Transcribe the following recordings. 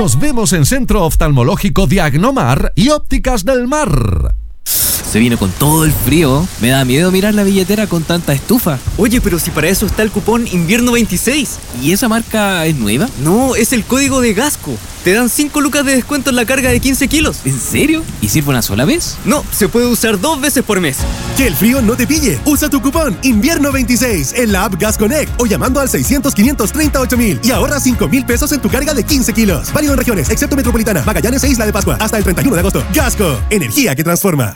Nos vemos en Centro Oftalmológico Diagnomar y Ópticas del Mar. Se vino con todo el frío. Me da miedo mirar la billetera con tanta estufa. Oye, pero si para eso está el cupón Invierno 26. ¿Y esa marca es nueva? No, es el código de Gasco. Te dan 5 lucas de descuento en la carga de 15 kilos. ¿En serio? ¿Y sirve una sola vez? No, se puede usar 2 veces por mes. Que el frío no te pille. Usa tu cupón Invierno 26 en la app Gas Connect o llamando al 600-538-1000 y ahorra 5,000 pesos en tu carga de 15 kilos. Válido en regiones, excepto Metropolitana, Magallanes e Isla de Pascua. Hasta el 31 de agosto. Gasco, energía que transforma.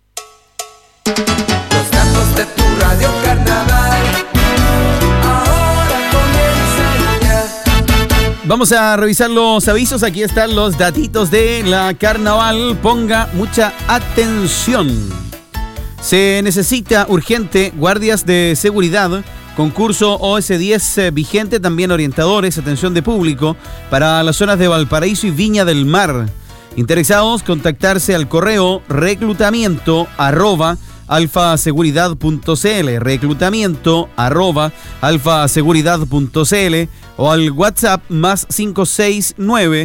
Los datos de tu radio Carnaval ahora comienzan ya. Vamos a revisar los avisos. Aquí están los datitos de la Carnaval. Ponga mucha atención. Se necesita urgente guardias de seguridad. Concurso OS10 vigente, también orientadores, atención de público para las zonas de Valparaíso y Viña del Mar. Interesados, contactarse al correo reclutamiento@alfaseguridad.cl, reclutamiento@alfaseguridad.cl o al WhatsApp más 569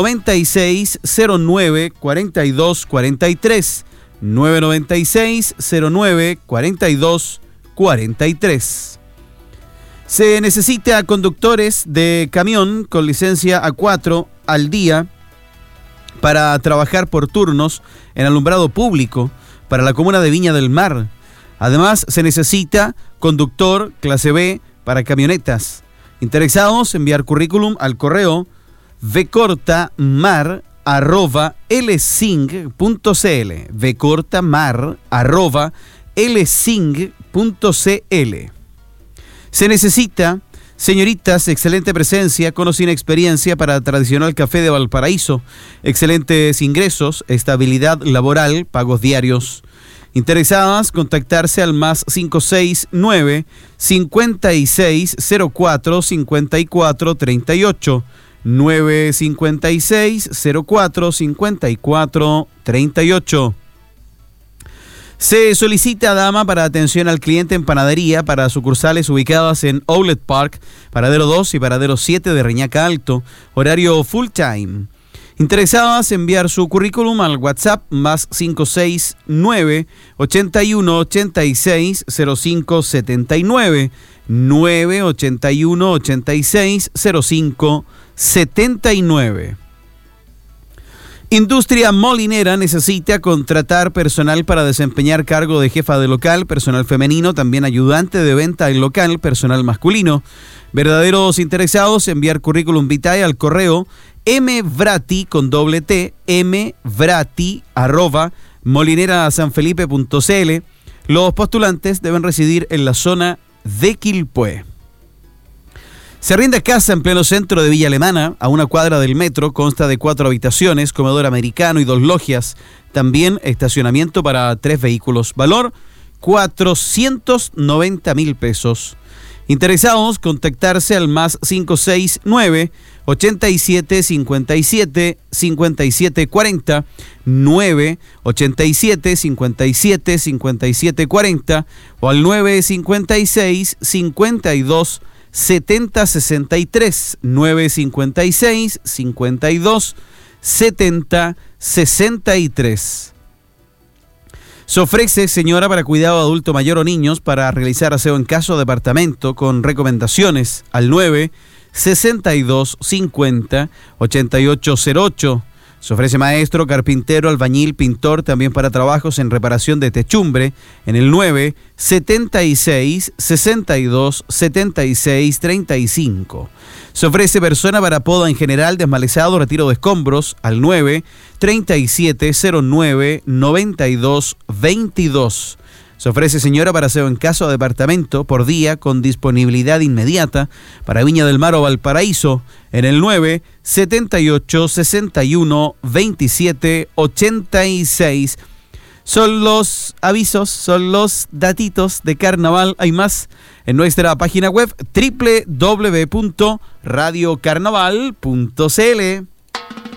9609 4243 996 09 4243. Se necesita conductores de camión con licencia A4 al día para trabajar por turnos en alumbrado público para la comuna de Viña del Mar. Además, se necesita conductor clase B para camionetas. Interesados, enviar currículum al correo vcortamar@lsing.cl, vcortamar@lsing.cl. Se necesita señoritas, excelente presencia, con o sin experiencia para tradicional café de Valparaíso, excelentes ingresos, estabilidad laboral, pagos diarios. Interesadas, contactarse al más 569 5604 5438 956 04 5438. Se solicita dama para atención al cliente en panadería para sucursales ubicadas en Outlet Park, Paradero 2 y Paradero 7 de Reñaca Alto, horario full time. Interesadas, enviar su currículum al WhatsApp más 569 81 86 05 79 981 86 05 79. Industria Molinera necesita contratar personal para desempeñar cargo de jefa de local, personal femenino, también ayudante de venta en local, personal masculino. Verdaderos interesados, enviar currículum vitae al correo mvrati con doble t, mvrati@molinerasanfelipe.cl. Los postulantes deben residir en la zona de Quilpué. Se arrienda casa en pleno centro de Villa Alemana, a una cuadra del metro, consta de 4 habitaciones, comedor americano y 2 logias. También estacionamiento para 3 vehículos. Valor, 490,000 pesos. Interesados, contactarse al más 569 87 57 57 40 987 57 57 40 o al 956 52 7063 956 52 7063. Se ofrece, señora, para cuidado de adulto mayor o niños para realizar aseo en casa o departamento con recomendaciones al 9 62 50 8808. Se ofrece maestro, carpintero, albañil, pintor, también para trabajos en reparación de techumbre en el 9 76 62 76 35. Se ofrece persona para poda en general, desmalezado, retiro de escombros al 9 37 09 92 22. Se ofrece señora para aseo en casa o departamento por día con disponibilidad inmediata para Viña del Mar o Valparaíso en el 9 78 61 27 86. Son los avisos, son los datitos de carnaval. Hay más en nuestra página web www.radiocarnaval.cl.